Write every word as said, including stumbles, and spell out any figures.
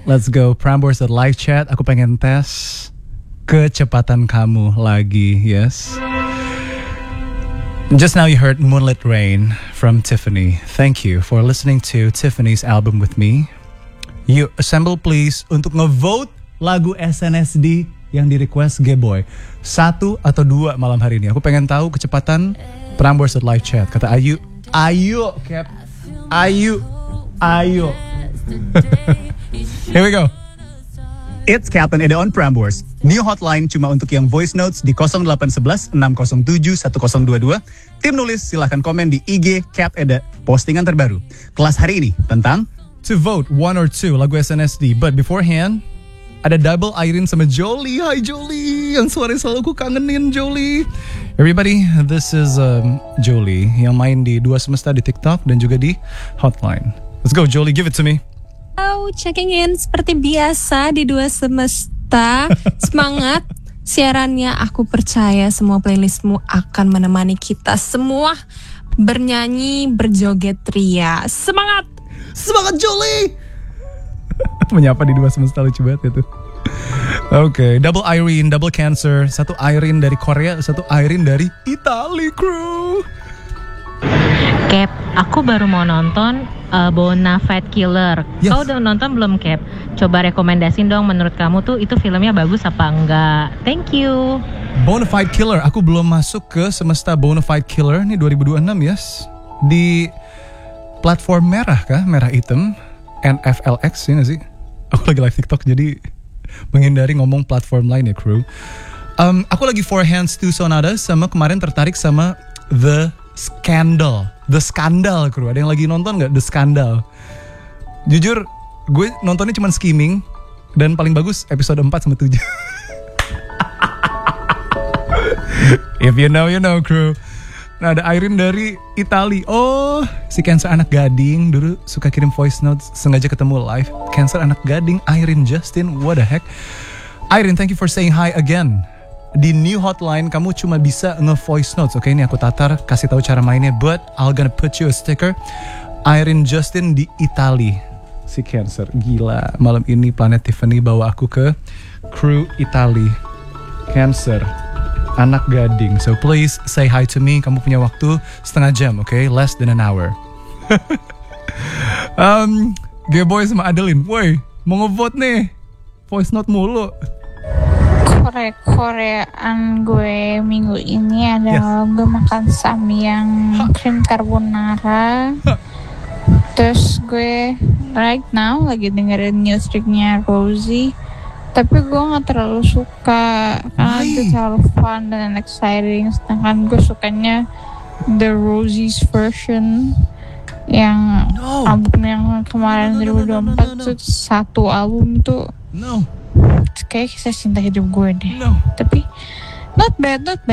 Let's go Prambors at live chat. Aku pengen tes kecepatan kamu lagi. Yes. Just now you heard Moonlit Rain from Tiffany. Thank you for listening to Tiffany's album with me. You assemble please untuk ngevote lagu S N S D yang di request G-Boy. Satu atau dua malam hari ini. Aku pengen tahu kecepatan Prambors at live chat. Kata Ayu, ayo Cap, ayo, ayo. Here we go. It's Captain Eda on Prambors. New hotline cuma untuk yang voice notes di nol delapan satu satu enam nol tujuh satu nol dua dua. Tim nulis silahkan komen di I G Cap Eda postingan terbaru. Kelas hari ini tentang to vote one or two lagu S N S D. But beforehand ada double Irene sama Jolie. Hi Jolie, yang suaranya selalu aku kangenin Jolie. Everybody, this is um, Jolie yang main di Dua Semesta di TikTok dan juga di Hotline. Let's go Jolie, give it to me. Halo, checking in seperti biasa di Dua Semesta. Semangat siarannya, aku percaya semua playlistmu akan menemani kita semua bernyanyi, berjoget ria. Semangat! Semangat Jolie! Menyapa di Dua Semesta lucu banget itu. Oke, okay, double Irene, double Cancer. Satu Irene dari Korea, satu Irene dari Italy crew. Cap, aku baru mau nonton uh, Bonafide Killer. Yes. Kau udah nonton belum, Cap? Coba rekomendasiin dong, menurut kamu tuh itu filmnya bagus apa enggak? Thank you. Bonafide Killer, aku belum masuk ke semesta Bonafide Killer nih dua ribu dua puluh enam, yes. Di platform merah kah? Merah hitam N F L X ya gak sih? Aku lagi live TikTok jadi menghindari ngomong platform lain ya crew. um, Aku lagi Four Hands to Sonata sama kemarin tertarik sama The Scandal. The Scandal crew. Ada yang lagi nonton gak The Scandal? Jujur gue nontonnya cuma skimming. Dan paling bagus episode empat sama tujuh. If you know you know crew. Nah ada Irene dari Itali. Oh si Cancer anak gading. Dulu suka kirim voice notes, sengaja ketemu live. Cancer anak gading, Irene Justin. What the heck. Irene, thank you for saying hi again. Di new hotline kamu cuma bisa nge-voice notes. Oke, ini aku tatar, kasih tahu cara mainnya. But I'll gonna put you a sticker. Irene Justin di Itali. Si Cancer, gila. Malam ini Planet Tiffany bawa aku ke kru Itali. Cancer, anak gading. So please say hi to me. Kamu punya waktu setengah jam, oke? Okay? Less than an hour. um, G-Boy sama Adeline. Woi, mau ngevote nih. Voice note mulu. Korea-koreaan gue minggu ini adalah yes. Gue makan samyang cream carbonara. Terus gue right now lagi dengerin musicnya Rosie. Tapi gue gak terlalu suka karena itu terlalu fun dan exciting. Sedangkan gue sukanya The Rosie's version yang no. album yang kemarin no, no, no, dua ribu dua puluh empat no, no, no, no. Tuh satu album tuh no. Kayak kisah cinta hidup gue deh. No. Tapi not bad, not bad.